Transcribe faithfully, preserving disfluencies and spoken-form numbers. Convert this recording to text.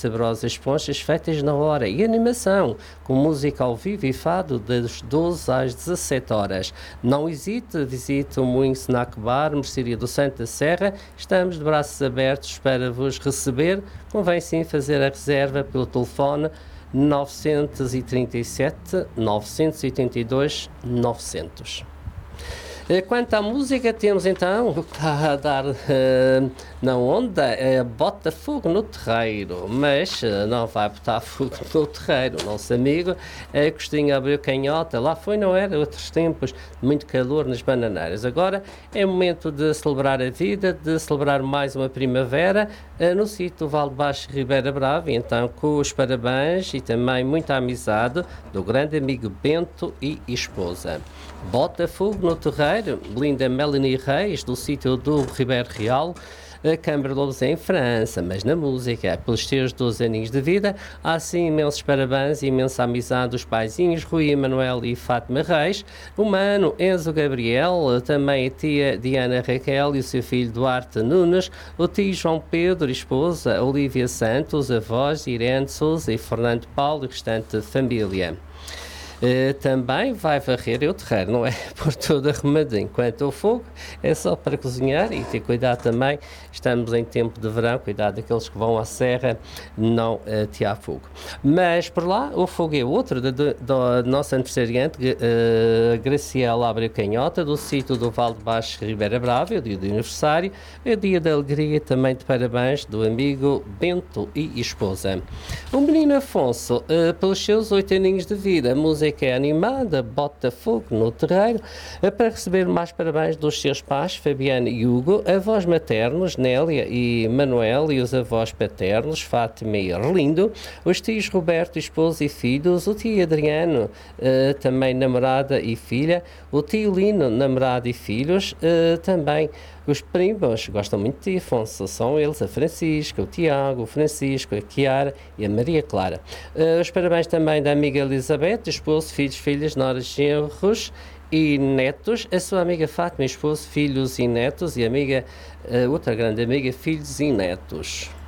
saborosas ponchas feitas na hora e animação, com música ao vivo e fado das doze às dezassete horas. Não hesite, visite o Moinho Snack Bar, Mercearia do Santo da Serra. Estamos de braços abertos para vos receber. Convém sim fazer a reserva pelo telefone nove três sete, nove oito dois, nove zero zero. Quanto à música, temos então o que está a dar uh, na onda, é bota fogo no terreiro, mas uh, não vai botar fogo no terreiro. O nosso amigo Agostinho abriu canhota, lá foi, não era? Outros tempos, muito calor nas bananeiras. Agora é momento de celebrar a vida, de celebrar mais uma primavera uh, no sítio Val de Baixo Ribeira Brava, e então com os parabéns e também muita amizade do grande amigo Bento e esposa. Bota fogo no terreiro, linda Melanie Reis, do sítio do Ribeiro Real, a Câmara de Lobos em França, mas na música, pelos teus doze aninhos de vida, há sim imensos parabéns e imensa amizade dos paizinhos Rui Emanuel e Fátima Reis, o mano Enzo Gabriel, também a tia Diana Raquel e o seu filho Duarte Nunes, o tio João Pedro e esposa Olívia Santos, avós Irene Souza e Fernando Paulo e restante família. Uh, também vai varrer o terreiro, não é? Por todo arrumadinho. Quanto ao fogo, é só para cozinhar e ter cuidado também. Estamos em tempo de verão, cuidado daqueles que vão à serra, não uh, tear fogo. Mas por lá, o fogo é outro, da, da nossa aniversariante, uh, Graciela Abreu Canhota, do sítio do Val de Baixo Ribeira Brava, é o dia do aniversário, é o dia da alegria também de parabéns do amigo Bento e esposa. O menino Afonso, uh, pelos seus oito aninhos de vida, a música que é animada, bota fogo no terreiro, para receber mais parabéns dos seus pais, Fabiano e Hugo, avós maternos, Nélia e Manuel, e os avós paternos, Fátima e Arlindo, os tios Roberto, esposo e filhos, o tio Adriano, uh, também namorada e filha, o tio Lino, namorado e filhos, uh, também os primos, gostam muito de ti, Afonso, são eles, a Francisca, o Tiago, o Francisco, a Chiara e a Maria Clara. Uh, os parabéns também da amiga Elizabeth, esposo, filhos, filhas, noras, genros e netos, a sua amiga Fátima, esposo, filhos e netos, e a amiga, uh, outra grande amiga, filhos e netos.